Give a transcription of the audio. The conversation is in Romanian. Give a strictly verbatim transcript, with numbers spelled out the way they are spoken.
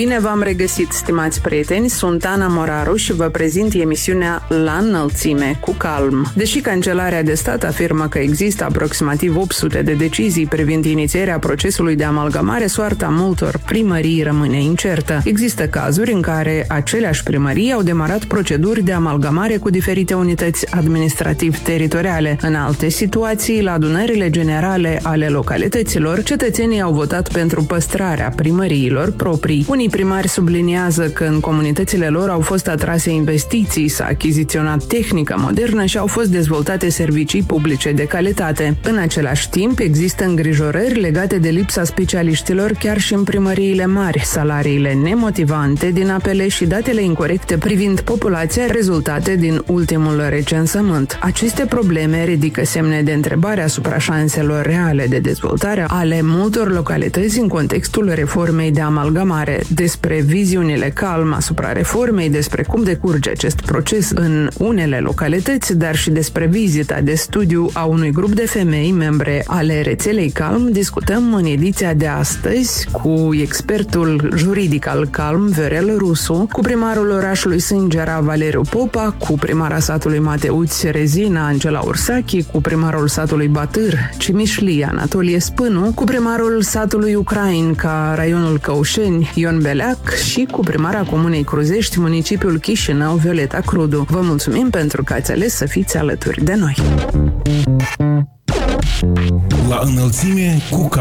Bine v-am regăsit, stimați prieteni, sunt Ana Moraru și vă prezint emisiunea La înălțime cu calm. Deși Cancelarea de Stat afirmă că există aproximativ opt sute de decizii privind inițierea procesului de amalgamare, soarta multor primării rămâne incertă. Există cazuri în care aceleași primării au demarat proceduri de amalgamare cu diferite unități administrativ-teritoriale. În alte situații, la adunările generale ale localităților, cetățenii au votat pentru păstrarea primăriilor proprii. Unii primari subliniază că în comunitățile lor au fost atrase investiții, s-a achiziționat tehnică modernă și au fost dezvoltate servicii publice de calitate. În același timp, există îngrijorări legate de lipsa specialiștilor chiar și în primăriile mari, salariile nemotivante din apele și datele incorecte privind populația rezultate din ultimul recensământ. Aceste probleme ridică semne de întrebare asupra șanselor reale de dezvoltare ale multor localități în contextul reformei de amalgamare. Despre viziunile calme asupra reformei, despre cum decurge acest proces în unele localități, dar și despre vizita de studiu a unui grup de femei membre ale rețelei Calm, discutăm în ediția de astăzi cu expertul juridic al Calm, Viorel Rusu, cu primarul orașului Sângera, Valeriu Popa, cu primara satului Mateuți Rezina, Angela Ursachi, cu primarul satului Batâr, Cimișli, Anatolie Spânu, cu primarul satului Ucrainca, raionul Căușeni, Ion Beleac și cu primara comunei Cruzești, municipiul Chișinău, Violeta Crudu. Vă mulțumim pentru că ați ales să fiți alături de noi. La înălțime cu calm.